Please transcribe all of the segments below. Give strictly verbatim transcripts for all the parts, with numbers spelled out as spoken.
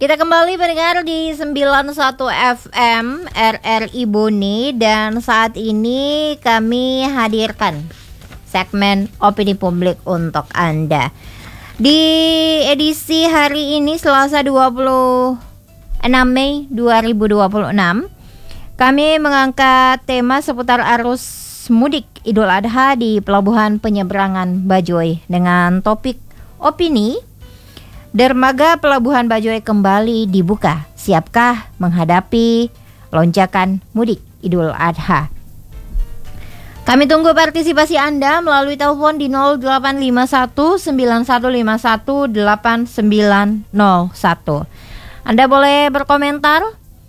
Kita kembali mendengar di sembilan puluh satu F M R R I Bone, dan saat ini kami hadirkan segmen opini publik untuk Anda. Di edisi hari ini Selasa dua puluh enam Mei dua ribu dua puluh enam, kami mengangkat tema seputar arus mudik Idul Adha di Pelabuhan Penyeberangan Bajoy dengan topik opini. Dermaga Pelabuhan Bajoy kembali dibuka. Siapkah menghadapi lonjakan mudik Idul Adha? Kami tunggu partisipasi Anda melalui telepon di nol delapan lima satu sembilan satu lima satu delapan sembilan nol satu. Anda boleh berkomentar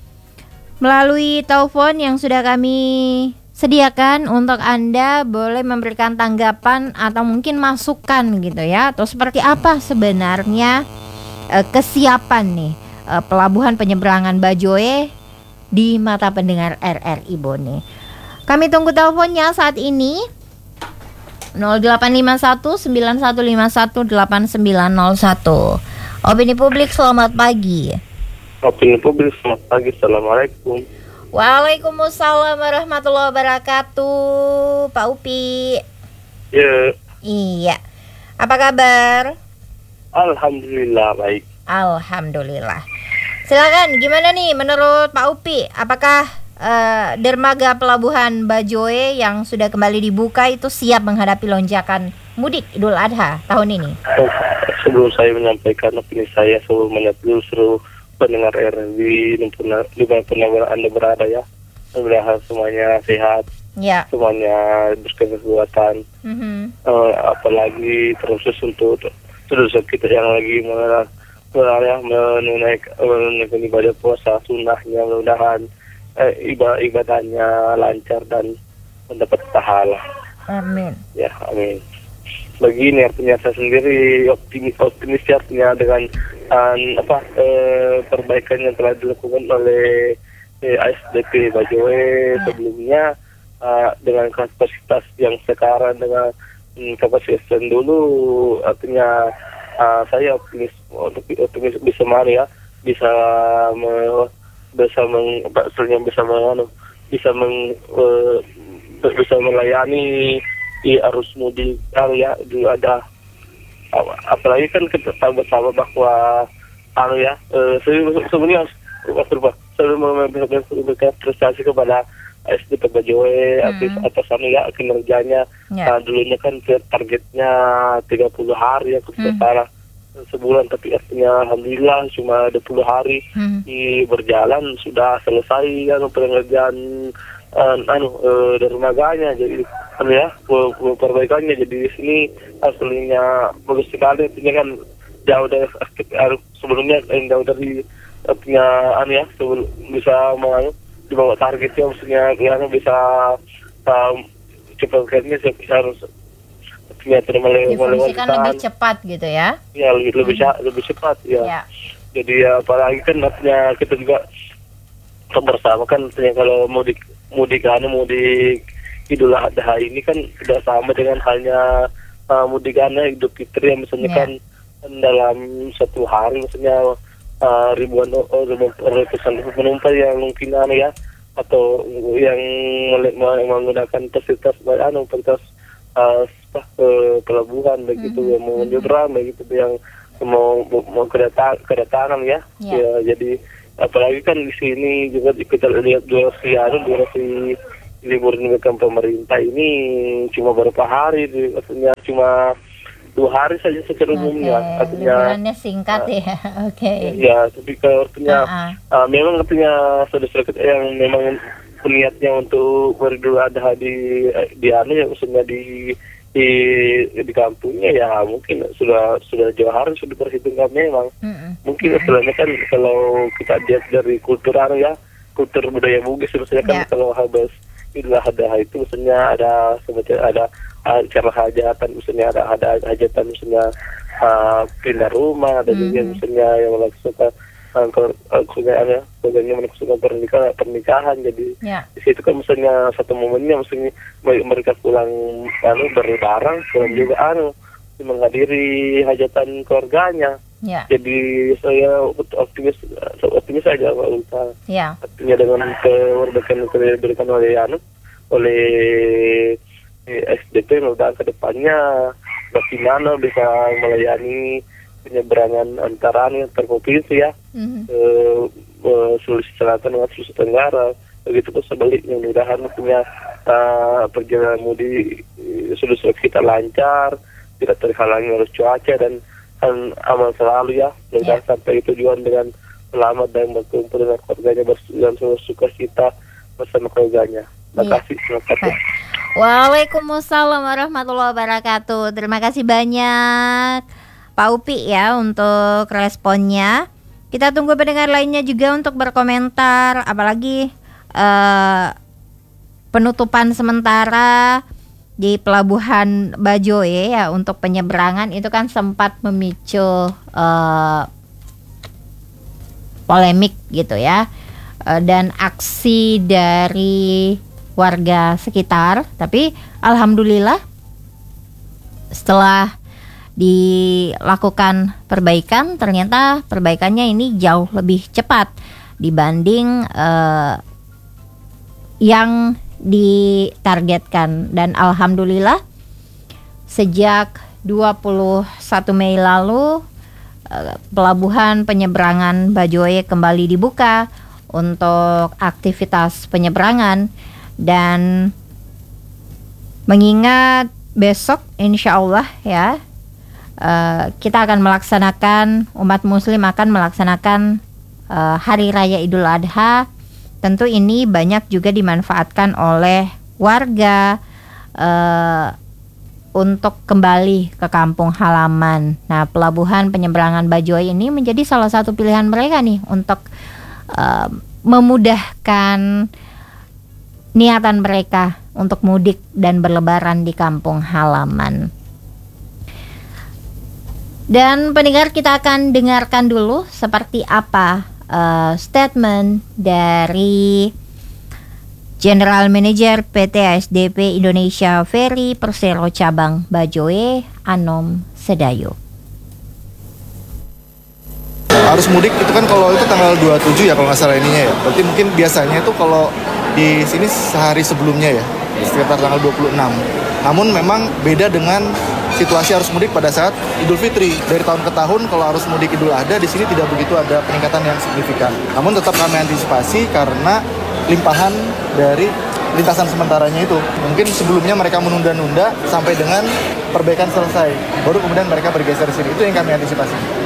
melalui telepon yang sudah kami sediakan untuk Anda, boleh memberikan tanggapan atau mungkin masukan gitu ya, atau seperti apa sebenarnya eh, kesiapan nih eh, Pelabuhan Penyeberangan Bajoy di mata pendengar R R I Bone. Kami tunggu teleponnya saat ini nol delapan lima satu sembilan satu lima satu delapan sembilan nol satu. Opini publik, selamat pagi. Opini publik, selamat pagi. Assalamualaikum. Waalaikumsalam warahmatullahi wabarakatuh, Pak Upi. Ya. Iya. Apa kabar? Alhamdulillah baik. Alhamdulillah. Silakan, gimana nih menurut Pak Upi? Apakah uh, dermaga Pelabuhan Bajoy yang sudah kembali dibuka itu siap menghadapi lonjakan mudik Idul Adha tahun ini? Sebelum saya menyampaikan opini saya, sebelum menyapa seluruh pendengar R R I di mana Anda berada ya, mudah-mudahan semuanya sehat, ya. Semuanya berkekuatan, mm-hmm. uh, apalagi terkhusus untuk saudara kita yang lagi menunaikan menunaikan ibadah puasa sunnahnya, mudah-mudahan eh, ibadah ibadahnya lancar dan mendapat pahala. Amin. Ya, amin. Begini artinya saya sendiri optimis optimis artinya dengan uh, apa eh, perbaikan yang telah dilakukan oleh eh, A S D P Bajoy sebelumnya, uh, dengan kapasitas yang sekarang dengan hmm, kapasitas yang dulu, artinya uh, saya optimis untuk optimis bisa mari ya bisa me, bisa meng apa, bisa meng, bisa meng, uh, bisa melayani di arus mudik area dulu ada, apalagi kan kita tahu bersama bahwa anu ya e, sebenarnya apa saya memberikan prestasi kepada A S D P Bajoy atas hmm. atas anu ya kinerjanya, yeah. Nah, dulunya kan targetnya tiga puluh hari ya sementara hmm. sebulan, tapi artinya alhamdulillah cuma dua puluh hari hmm. di berjalan sudah selesai anu pengerjaan uh, anu uh, dermaganya, jadi anu ya perbaikannya, jadi di sini aslinya bagus sekali, artinya kan jauh dari sebelumnya jauh dari punya anu ya sebelum bisa mau di bawah targetnya, maksudnya ya bisa um, cepat kayaknya bisa harus artinya difungsikan lebih cepat gitu ya? Ya lebih lebih, hmm. lebih cepat ya. ya. Jadi ya, apalagi kan artinya kita juga bersama kan artinya kalau mudik mudik anu mudik Idul Adha ini kan tidak sama dengan halnya uh, mudik anu Idul Fitri yang misalnya yeah. kan dalam satu hari misalnya uh, ribuan oh, ribuan ratusan penumpang yang mungkin anu ya atau yang menggunakan fasilitas anu fasilitas uh, uh, pelabuhan begitu mm-hmm. yang mau menyeberang begitu yang mau mau kedatang kedatangan ya. Yeah. Ya jadi apalagi kan di sini juga kita lihat durasi anu durasi libur dengan pemerintah ini cuma beberapa hari, artinya cuma dua hari saja secara umumnya, okay. artinya liburannya singkat uh, ya, oke. Okay. Ya, tapi kalau artinya uh-uh. uh, memang artinya saudara-saudara kita yang memang niatnya untuk berdua ada di di anu ya, maksudnya di di di kampungnya ya mungkin sudah sudah jauh hari sudah diperhitungkan memang. Uh-uh. Mungkin istilahnya kan kalau kita lihat dari kultur anu ya, kultur budaya Bugis misalnya kan yeah. kalau habis Idul Adha itu misalnya ada semacam ada acara hajatan, misalnya ada ada hajatan misalnya uh, pindah rumah, dan juga mm-hmm. misalnya yang lagi suka maksudnya ada keluarganya melakukan pernikahan pernikahan jadi yeah. di situ kan misalnya satu momennya misalnya mereka pulang anu berbarang pulang juga anu menghadiri hajatan keluarganya. Ya. Jadi saya optimis optimis saja Pak Ulta. Ya. Artinya dengan kemerdekaan yang diberikan oleh anu oleh S D P, mudah ke depannya bagaimana bisa melayani penyeberangan antara antar provinsi ya, Mm-hmm. eh, eh, Sulawesi Selatan dengan Sulawesi Tenggara. Begitu pun sebaliknya, mudah-mudahan punya uh, perjalanan mudik seluruh kita lancar, tidak terhalangi oleh cuaca dan dan aman selalu ya. Mudah-mudahan Ya. sampai tujuan dengan selamat dan berkumpul dengan keluarganya dalam seluruh suka cita bersama keluarganya. Terima Iya. kasih. Terima kasih. Baik. Waalaikumsalam warahmatullahi wabarakatuh. Terima kasih banyak Pak Upi ya untuk responnya. Kita tunggu pendengar lainnya juga untuk berkomentar, apalagi eh, penutupan sementara di Pelabuhan Bajoe ya untuk penyeberangan itu kan sempat memicu eh, polemik gitu ya. Eh, dan aksi dari warga sekitar, tapi alhamdulillah setelah dilakukan perbaikan, ternyata perbaikannya ini jauh lebih cepat dibanding uh, yang ditargetkan. Dan alhamdulillah sejak dua puluh satu Mei lalu uh, pelabuhan penyeberangan Bajoe kembali dibuka untuk aktivitas penyeberangan. Dan mengingat besok insya Allah ya, Uh, kita akan melaksanakan, umat muslim akan melaksanakan uh, Hari Raya Idul Adha. Tentu ini banyak juga dimanfaatkan oleh warga uh, untuk kembali ke kampung halaman. Nah, pelabuhan penyeberangan Bajoe ini menjadi salah satu pilihan mereka nih untuk uh, memudahkan niatan mereka untuk mudik dan berlebaran di kampung halaman. Dan pendengar, kita akan dengarkan dulu seperti apa uh, statement dari General Manager P T A S D P Indonesia Ferry Persero Cabang Bajoe, Anom Sedayo. Arus mudik itu kan kalau itu tanggal dua puluh tujuh ya kalau nggak salah ininya ya. Berarti mungkin biasanya itu kalau di sini sehari sebelumnya ya, sekitar tanggal dua puluh enam. Namun memang beda dengan situasi arus mudik pada saat Idul Fitri. Dari tahun ke tahun kalau arus mudik Idul Adha di sini tidak begitu ada peningkatan yang signifikan. Namun tetap kami antisipasi karena limpahan dari lintasan sementaranya itu. Mungkin sebelumnya mereka menunda-nunda sampai dengan perbaikan selesai, baru kemudian mereka bergeser di sini. Itu yang kami antisipasi.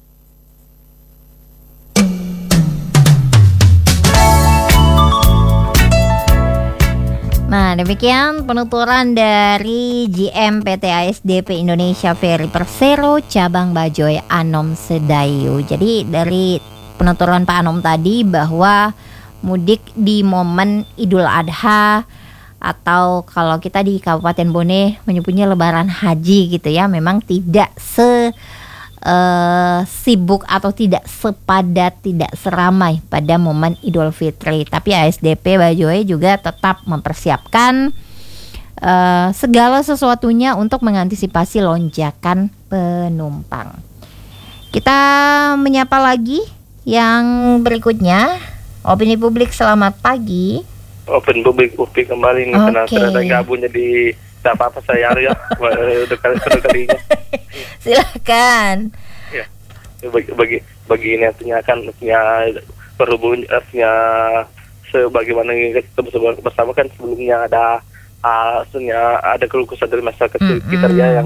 Nah, demikian penuturan dari G M P T A S D P Indonesia Ferry Persero Cabang Bajoe, Anom Sedayu. Jadi dari penuturan Pak Anom tadi bahwa mudik di momen Idul Adha atau kalau kita di Kabupaten Bone menyebutnya Lebaran Haji gitu ya, memang tidak se Uh, sibuk atau tidak sepadat, tidak seramai pada momen Idul Fitri. Tapi A S D P Bajoe juga tetap mempersiapkan uh, segala sesuatunya untuk mengantisipasi lonjakan penumpang. Kita menyapa lagi yang berikutnya. Opini publik, selamat pagi. Open publik U P I kembali nih, karena Oke. ternyata gabung jadi tak apa-apa saya ya, udah kali kedua kalinya. Silakan. Ya, bagi bagi bagi ini artinya kan artinya berhubung artinya sebagaimana yang kita bersama kan sebelumnya ada uh, artinya ada keluh kesah dari masyarakat Mm-mm. sekitar ya yang